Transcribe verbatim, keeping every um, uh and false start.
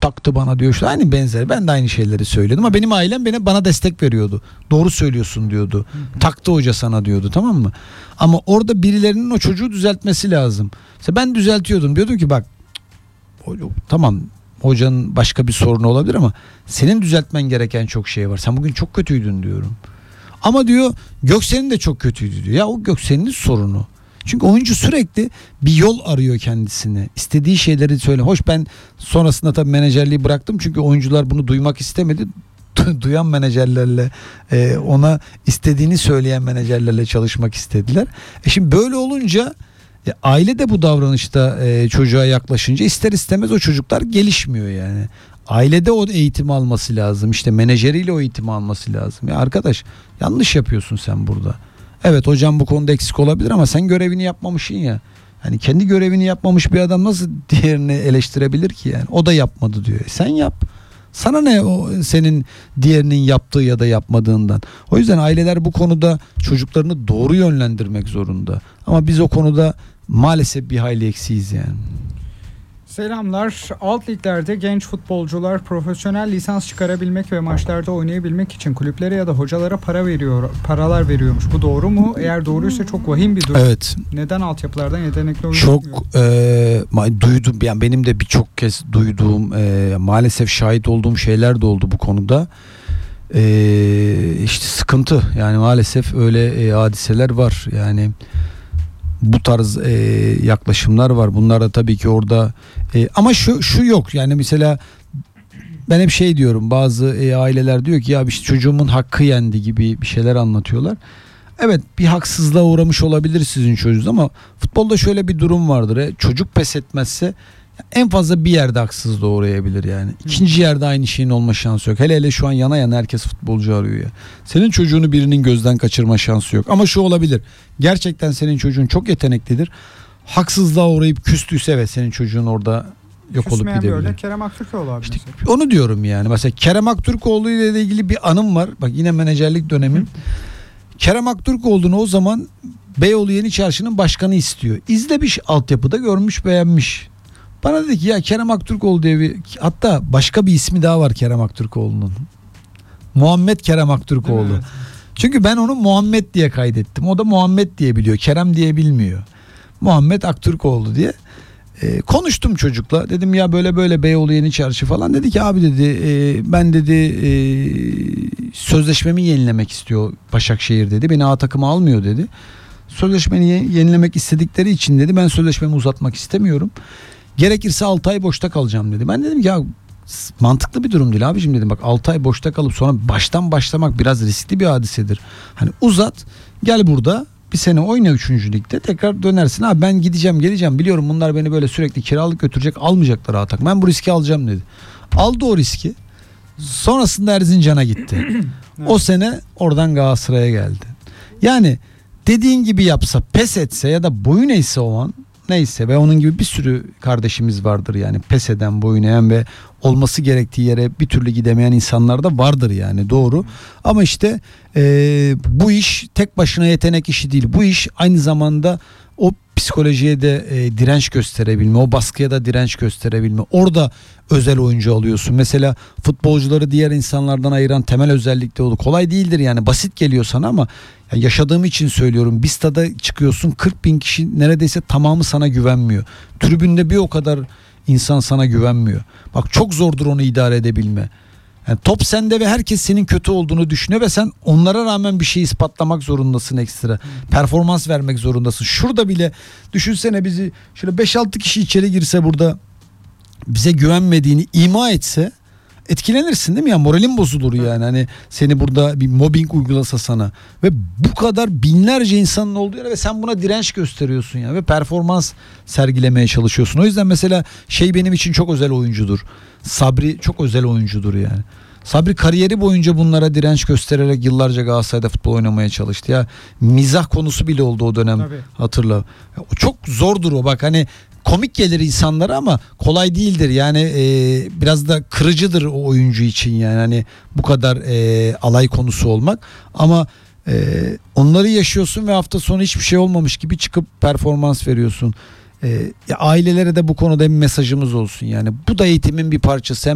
taktı bana diyor. İşte aynı benzer. Ben de aynı şeyleri söylüyordum ama benim ailem beni bana destek veriyordu. Doğru söylüyorsun diyordu. Hı hı. Taktı hoca sana diyordu, tamam mı? Ama orada birilerinin o çocuğu düzeltmesi lazım. İşte ben düzeltiyordum. Diyordum ki bak tamam, hocanın başka bir sorunu olabilir ama senin düzeltmen gereken çok şey var. Sen bugün çok kötüydün diyorum. Ama diyor Göksel'in de çok kötüydü diyor. Ya o Göksel'in sorunu. Çünkü oyuncu sürekli bir yol arıyor kendisine. İstediği şeyleri söyle. Hoş ben sonrasında tabii menajerliği bıraktım. Çünkü oyuncular bunu duymak istemedi. Duyan menajerlerle e, ona istediğini söyleyen menajerlerle çalışmak istediler. E şimdi böyle olunca e, aile de bu davranışta e, çocuğa yaklaşınca ister istemez o çocuklar gelişmiyor yani. Ailede o eğitimi alması lazım. İşte menajeriyle o eğitimi alması lazım. Ya arkadaş yanlış yapıyorsun sen burada. Evet hocam bu konuda eksik olabilir ama sen görevini yapmamışsın ya. Hani kendi görevini yapmamış bir adam nasıl diğerini eleştirebilir ki yani? O da yapmadı diyor. E sen yap. Sana ne o senin diğerinin yaptığı ya da yapmadığından. O yüzden aileler bu konuda çocuklarını doğru yönlendirmek zorunda. Ama biz o konuda maalesef bir hayli eksiyiz yani. Selamlar. Alt liglerde genç futbolcular profesyonel lisans çıkarabilmek ve maçlarda oynayabilmek için kulüplere ya da hocalara para veriyor, paralar veriyormuş. Bu doğru mu? Eğer doğruysa çok vahim bir durum. Evet. Neden altyapılardan yetenekli oyuncu çok e, duydum yani benim de birçok kez duyduğum e, maalesef şahit olduğum şeyler de oldu bu konuda. E, işte sıkıntı yani maalesef öyle e, hadiseler var yani. Bu tarz e, yaklaşımlar var. Bunlar da tabii ki orada e, ama şu şu yok yani mesela ben hep şey diyorum, bazı e, aileler diyor ki ya işte çocuğumun hakkı yendi gibi bir şeyler anlatıyorlar. Evet bir haksızlığa uğramış olabilir sizin çocuğunuz ama futbolda şöyle bir durum vardır. E, çocuk pes etmezse en fazla bir yerde haksızlığa uğrayabilir yani. İkinci yerde aynı şeyin olma şansı yok. Hele hele şu an yana yana herkes futbolcu arıyor ya. Senin çocuğunu birinin gözden kaçırma şansı yok. Ama şu olabilir. Gerçekten senin çocuğun çok yeteneklidir. Haksızlığa uğrayıp küstüyse ve senin çocuğun orada yok Küsmeyen olup gidebilir. Böyle Kerem Aktürkoğlu abi. İşte onu diyorum yani. Mesela Kerem Aktürkoğlu ile ilgili bir anım var. Bak yine menajerlik dönemim. Kerem Aktürkoğlu'nu o zaman Beyoğlu Yeni Çarşı'nın başkanı istiyor. İzlemiş, altyapıda görmüş, beğenmiş. Bana dedi ki ya Kerem Aktürkoğlu diye bir, hatta başka bir ismi daha var Kerem Aktürkoğlu'nun. Muhammed Kerem Aktürkoğlu. Evet. Çünkü ben onu Muhammed diye kaydettim. O da Muhammed diye biliyor. Kerem diye bilmiyor. Muhammed Aktürkoğlu diye. Ee, konuştum çocukla. Dedim ya böyle böyle Beyoğlu Yeni Çarşı falan. Dedi ki abi dedi e, ben dedi e, sözleşmemi yenilemek istiyor Başakşehir dedi. Beni A takıma almıyor dedi. Sözleşmeni yenilemek istedikleri için dedi ben sözleşmemi uzatmak istemiyorum. Gerekirse altı ay boşta kalacağım dedi. Ben dedim ya mantıklı bir durum değil abicim dedim. Bak altı ay boşta kalıp sonra baştan başlamak biraz riskli bir hadisedir. Hani uzat, gel burada bir sene oyna üçüncü ligde, tekrar dönersin. Abi ben gideceğim geleceğim, biliyorum bunlar beni böyle sürekli kiralık götürecek, almayacaklar atak. Ben bu riski alacağım dedi. Aldı o riski. Sonrasında Erzincan'a gitti. O sene oradan Galatasaray'a geldi. Yani dediğin gibi yapsa, pes etse ya da boyun eğse o an, neyse, ve onun gibi bir sürü kardeşimiz vardır yani, pes eden, boyun eğen ve olması gerektiği yere bir türlü gidemeyen insanlar da vardır yani, doğru. Ama işte e, bu iş tek başına yetenek işi değil. Bu iş aynı zamanda o psikolojiye de e, direnç gösterebilme, o baskıya da direnç gösterebilme. Orada özel oyuncu alıyorsun. Mesela futbolcuları diğer insanlardan ayıran temel özellik de olur. Kolay değildir yani, basit geliyor sana ama yani yaşadığım için söylüyorum. Bir stada çıkıyorsun, kırk bin kişi neredeyse tamamı sana güvenmiyor. Tribünde bir o kadar insan sana güvenmiyor. Bak çok zordur onu idare edebilme. Yani top sende ve herkes senin kötü olduğunu düşünüyor ve sen onlara rağmen bir şey ispatlamak zorundasın ekstra. Performans vermek zorundasın. Şurada bile düşünsene, bizi şöyle beş altı kişi içeri girse, burada bize güvenmediğini ima etse etkilenirsin değil mi ya? Moralin bozulur yani. Hani seni burada bir mobbing uygulasa sana ve bu kadar binlerce insanın olduğu yere ve sen buna direnç gösteriyorsun ya ve performans sergilemeye çalışıyorsun. O yüzden mesela şey benim için çok özel oyuncudur. Sabri çok özel oyuncudur yani. Sabri kariyeri boyunca bunlara direnç göstererek yıllarca Galatasaray'da futbol oynamaya çalıştı ya. Mizah konusu bile oldu o dönem. Tabii. Hatırla. Çok zordur o, bak hani komik gelir insanlara ama kolay değildir yani, e, biraz da kırıcıdır o oyuncu için yani, hani bu kadar e, alay konusu olmak ama e, onları yaşıyorsun ve hafta sonu hiçbir şey olmamış gibi çıkıp performans veriyorsun. E, ya ailelere de bu konuda bir mesajımız olsun yani, bu da eğitimin bir parçası.